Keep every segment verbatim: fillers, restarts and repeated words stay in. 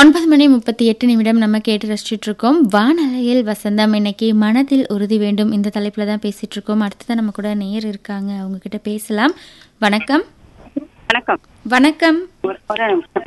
ஒன்பது மணி முப்பத்தி எட்டு நிமிடம் நம்ம கேட்டு ரசிச்சுட்டு இருக்கோம். வானலையில் வசந்தம். இன்னைக்கு மனதில் உறுதி வேண்டும் இந்த தலைப்புல தான் பேசிட்டு இருக்கோம். அடுத்ததான் நம்ம கூட நேயர் இருக்காங்க, அவங்க கிட்ட பேசலாம். வணக்கம். வணக்கம். வணக்கம். ஒரு ஒரு நிமிஷம்.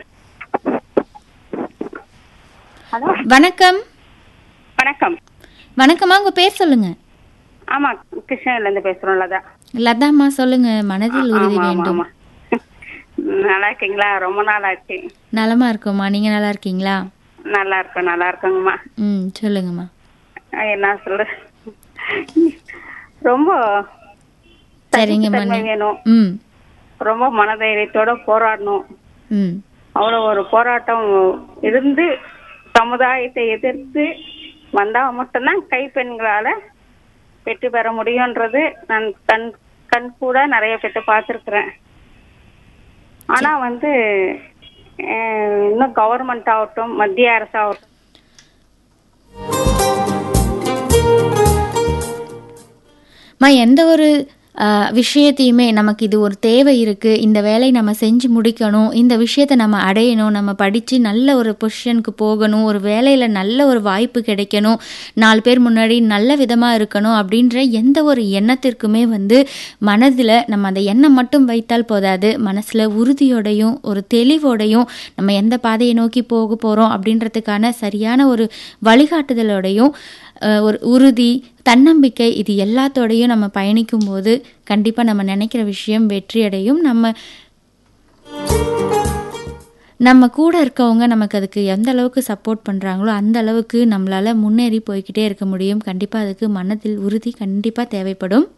ஹலோ. வணக்கம். வணக்கம். வணக்கம்மா, உங்க பேர் சொல்லுங்க. ஆமா, கிருஷ்ணகிரில இருந்து பேசுறோம். லதா. லதாம்மா சொல்லுங்க. மனதில் உறுதி ஆமா, ஆமா, வேண்டும். ஆமா. நல்லா இருக்கீங்களா? ரொம்ப நாள் ஆச்சு. நலமா இருக்கோம்மா, நீங்க நல்லா இருக்கீங்களா? நல்லா இருக்கேன், நல்லா இருக்கேங்கம்மா. ம் சொல்லுங்கம்மா. அஹ் என்ன சொல்ற, ரொம்ப சரிங்கம்மா. தனித்தன்மை நீ- வேணும். ம் ரொம்ப மனதைரியத்தோட போராடணும். ம் அவ்வளோ ஒரு போராட்டம் இருந்து சமுதாயத்தை எதிர்த்து வந்தா மட்டும்தான் கைப்பெண்களால வெற்றி பெற முடியும்ன்றது நான் கண் கண் கூட நிறைய பேர்த்த பார்த்துருக்குறேன். ஆனா வந்து அஹ், இன்னும் கவர்மெண்ட் ஆகட்டும், மத்திய அரசாகட்டும், மா எந்த ஒரு அஹ், விஷயத்தையுமே நமக்கு இது ஒரு தேவை இருக்குது, இந்த வேலையை நம்ம செஞ்சு முடிக்கணும், இந்த விஷயத்தை நம்ம அடையணும், நம்ம படித்து நல்ல ஒரு பொசிஷனுக்கு போகணும், ஒரு வேலையில் நல்ல ஒரு வாய்ப்பு கிடைக்கணும், நாலு பேர் முன்னாடி நல்ல விதமாக இருக்கணும் அப்படின்ற எந்த ஒரு எண்ணத்திற்குமே வந்து மனதில் நம்ம அந்த எண்ணம் மட்டும் வைத்தால் போதாது. மனசில் உறுதியோடையும் ஒரு தெளிவோடையும் நம்ம எந்த பாதையை நோக்கி போக போகிறோம் அப்படின்றதுக்கான சரியான ஒரு வழிகாட்டுதலோடையும் அஹ், ஒரு உறுதி, தன்னம்பிக்கை, இது எல்லாத்தோடையும் நம்ம பயணிக்கும் போது கண்டிப்பாக நம்ம நினைக்கிற விஷயம் வெற்றி அடையும். நம்ம நம்ம கூட இருக்கவங்க நமக்கு அதுக்கு எந்த அளவுக்கு சப்போர்ட் பண்ணுறாங்களோ அந்த அளவுக்கு நம்மளால் முன்னேறி போய்கிட்டே இருக்க முடியும். கண்டிப்பாக அதுக்கு மனதில் உறுதி கண்டிப்பாக தேவைப்படும்.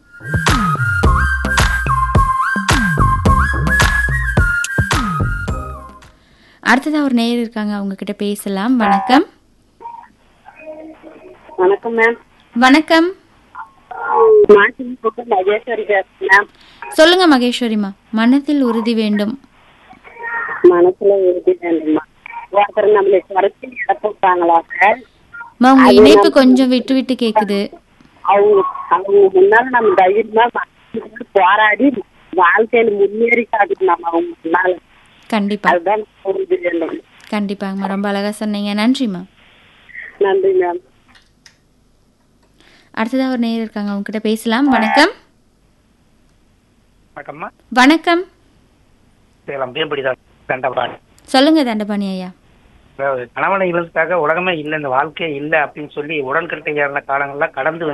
அடுத்ததாக ஒரு நேயர் இருக்காங்க, அவங்க கிட்ட பேசலாம். வணக்கம். வணக்கம் மேம். வணக்கம். மகேஸ்வரி பேசுறேன். சொல்லுங்க மகேஸ்வரிமா. மனதில் உறுதி வேண்டும். மனசுல உறுதி வேண்டுமா? ஒருத்தர் நம்மளை குறைச்சி நடப்பாங்களாக்க, அம்மா, உங்க இணைப்பு கொஞ்சம் விட்டு விட்டு கேக்குது. அவங்க அவங்க முன்னால நம்ம தைரியமா மனசுக்கு போராடி வாழ்க்கையில முன்னேறி காட்டணும் நம்ம அவங்க முன்னால. கண்டிப்பா அதுதான் உறுதி வேண்டும். கண்டிப்பாங்கம்மா, ரொம்ப அழகா சொன்னீங்க. நன்றிம்மா. நன்றி மேம். அடுத்ததா ஒரு நேயர் இருக்காங்க, அவங்க கிட்ட பேசலாம். வணக்கம். வணக்கம்மா. வணக்கம். சேலம் மேம்படிதான் தண்டபாணி. சொல்லுங்க தண்டபாணி ஐயா. அதாவது கணவனை இழந்துட்டாக உலகமே இல்லை, இந்த வாழ்க்கையே இல்லை அப்படின்னு சொல்லி உடன்கட்டை ஏறின காலங்கள்லாம் கடந்து